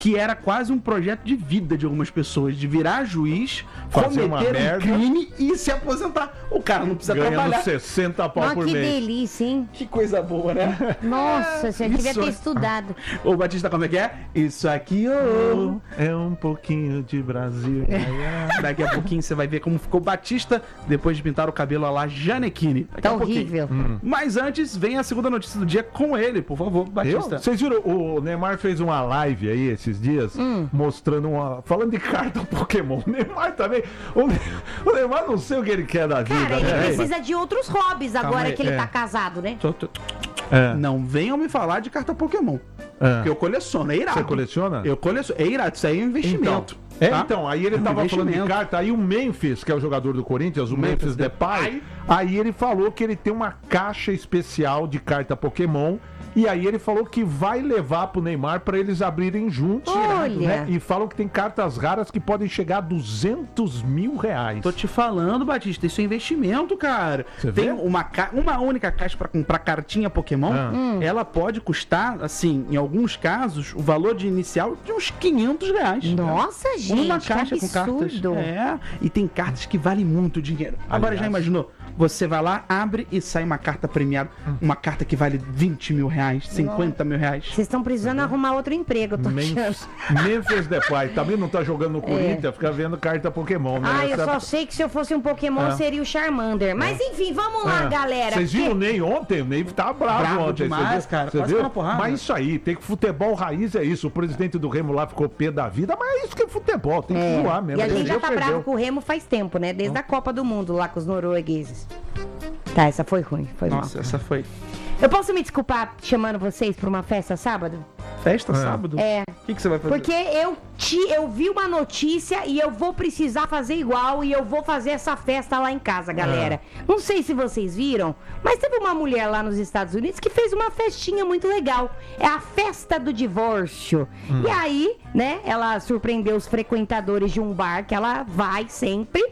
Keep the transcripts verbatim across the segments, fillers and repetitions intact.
que era quase um projeto de vida de algumas pessoas, de virar juiz, fazer uma cometer um merda crime e se aposentar. O cara não precisa ganhando trabalhar. sessenta pau Nossa, por que mês. delícia, hein? Que coisa boa, né? Nossa, você devia isso ter é- estudado. Ô, Batista, como é que é? Isso aqui, ô. É um pouquinho de Brasil. Daqui a pouquinho você vai ver como ficou Batista depois de pintar o cabelo a lá Janequine. Daqui Tá a pouquinho. horrível. Mas antes, vem a segunda notícia do dia com ele, por favor, Eu? Batista. Vocês viram, o Neymar fez uma live aí esses dias, mostrando uma. Falando de carta Pokémon. O Neymar também. O, Ne- o Neymar não sei o que ele quer da vida, Cara, ele né? precisa de outros hobbies agora aí, que ele é. tá casado, né? Tô- tô- É. Não venham me falar de carta Pokémon. É. Porque eu coleciono, é irado. Você coleciona? Eu coleciono. É irado, isso aí é um investimento. É, tá? então, aí ele É um tava falando de investimento. carta, aí o Memphis, que é o jogador do Corinthians, o Memphis, Memphis Depay, Depay. aí ele falou que ele tem uma caixa especial de carta Pokémon, e aí ele falou que vai levar pro Neymar pra eles abrirem juntos, Olha. né? E falam que tem cartas raras que podem chegar a duzentos mil reais. Tô te falando, Batista, isso é investimento, cara. Você Tem vê? uma, ca- uma única caixa pra comprar cartinha Pokémon, Ah. ela pode custar, assim, em alguns casos, o valor de inicial de uns quinhentos reais. Nossa, gente, Uma que caixa com cartas. absurdo. É, e tem cartas que valem muito dinheiro. Agora, Aliás. já imaginou? Você vai lá, abre e sai uma carta premiada, uma carta que vale vinte mil reais, cinquenta mil reais. Vocês estão precisando arrumar outro emprego, eu tô achando. Memphis, Memphis Depay, também não tá jogando no Corinthians, fica vendo carta Pokémon, né? Ah, eu Essa- só sei que se eu fosse um Pokémon Ah. seria o Charmander. Mas enfim, vamos lá, Ah. galera. Vocês viram o porque- Ney ontem? O Ney tá bravo, Bravo ontem. demais, você viu? cara. Você Quase viu? foi uma porrada. Mas isso aí, tem que futebol raiz é isso. O presidente do Remo lá ficou pé da vida, mas é isso que é futebol, tem que É, zoar mesmo. e a gente já Perdeu, tá perdeu. bravo com o Remo faz tempo, né? Desde a Copa do Mundo lá com os noruegueses. Tá, essa foi ruim, foi Nossa, mal. essa foi. Eu posso me desculpar chamando vocês pra uma festa sábado? Festa sábado? É. O que, que você vai fazer? Porque eu, te, eu vi uma notícia e eu vou precisar fazer igual e eu vou fazer essa festa lá em casa, galera. Não sei se vocês viram, mas teve uma mulher lá nos Estados Unidos que fez uma festinha muito legal. É a festa do divórcio. E aí, né, ela surpreendeu os frequentadores de um bar que ela vai sempre,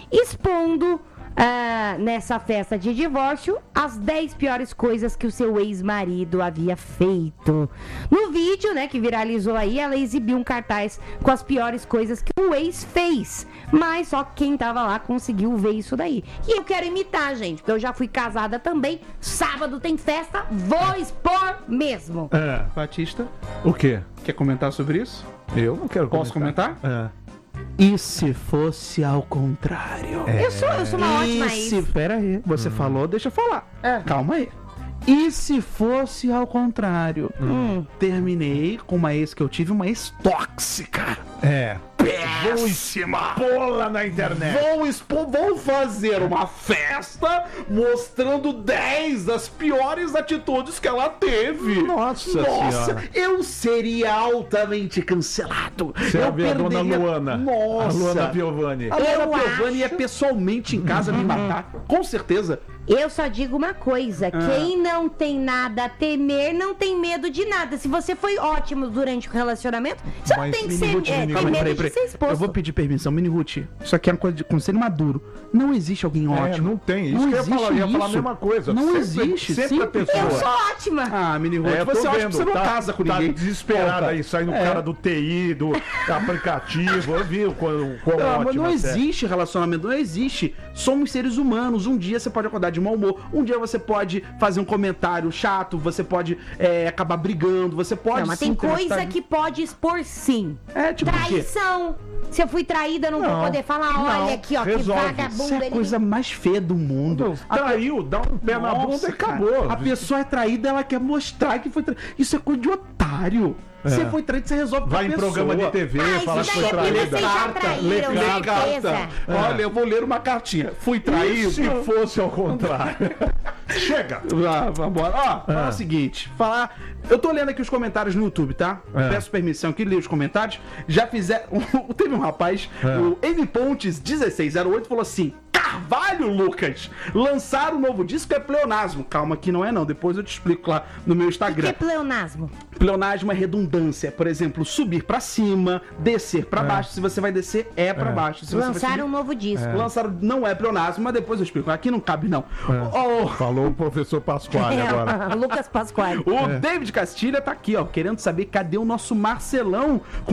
expondo ah, nessa festa de divórcio as dez piores coisas que o seu ex-marido havia feito. No vídeo, né, que viralizou aí, ela exibiu um cartaz com as piores coisas que o ex fez. Mas só quem tava lá conseguiu ver isso daí. E eu quero imitar, gente, porque eu já fui casada também. Sábado tem festa, vou expor mesmo. É. Batista, O quê? quer comentar sobre isso? Eu não quero Posso comentar? É. E se fosse ao contrário? Eu sou, eu sou uma ótima E se... ex. Pera aí, você falou, deixa eu falar. Ah. Calma aí. E se fosse ao contrário? Hum. Terminei com uma ex que eu tive, uma ex tóxica. É. Péssima! Pola na internet. Vou expor, vou fazer uma festa mostrando dez das piores atitudes que ela teve. Nossa Nossa, Senhora. eu seria altamente cancelado. Você eu ia ver a dona Luana. Nossa. A Luana Piovani. A Luana Eu Piovani ia acho- pessoalmente em casa me matar. Com certeza. Eu só digo uma coisa, quem não tem nada a temer, não tem medo de nada. Se você foi ótimo durante o relacionamento, você Mas, não tem que Mini ser, Ruth, é, Mini ter Ruth, medo peraí, de peraí. ser exposto. Eu vou pedir permissão, Mini Ruth. Isso aqui é uma coisa de conselho maduro. Não existe alguém É, ótimo. não tem. Isso Não que eu ia falar, eu ia existe falar a isso. mesma coisa. Não Sempre- existe. Sempre a Sim. pessoa. Eu sou ótima. Ah, Mini Ruth, É, eu tô você acha vendo, que você não tá, casa com tá ninguém. desesperado Conta. aí, sai no É. cara do T I, do aplicativo, eu vi o quão, quão Não, mas ótima não você é. existe relacionamento, não existe. Somos seres humanos. Um dia você pode acordar de mau humor, um dia você pode fazer um comentário chato, você pode é, acabar brigando, você pode. Não, mas sim tem ter uma coisa atitude- que pode expor sim. É, tipo o quê? Traição. Se eu fui traída, eu não, Não, vou poder falar, não, olha aqui, ó, resolve. que vagabundo. Isso é a ele- coisa mais feia do mundo. A Traiu, dá um pé na Nossa, bunda e cara, acabou. A pessoa é traída, ela quer mostrar que foi traída. Isso é coisa de otário. Você foi traído, você resolve com a Vai em pessoa. programa de T V, Ah, fala isso que daí foi é porque traída. vocês já Carta, traíram, lê certeza. carta. Olha, eu vou ler uma cartinha. Fui E traído. se fosse ao contrário? Chega! Ah, vambora. Ó, fala o seguinte, falar. Eu tô lendo aqui os comentários no YouTube, tá? É. Peço permissão aqui, li os comentários. Já fizeram. Teve um rapaz, É. o M Pontes dezesseis zero oito, falou assim: carro Carvalho, Lucas, lançar um novo disco é pleonasmo. Calma que não é não, depois eu te explico lá no meu O que Instagram. é pleonasmo? Pleonasmo é redundância. Por exemplo, subir pra cima, descer pra baixo. Se você vai descer, é pra baixo. Se você vai Lançaram subir, um novo disco. Lançaram, não é pleonasmo, mas depois eu explico. Aqui não cabe, não. Oh, Falou o professor Pasquale É, agora. Lucas Pasquale. o David Castilha tá aqui, ó, querendo saber cadê o nosso Marcelão.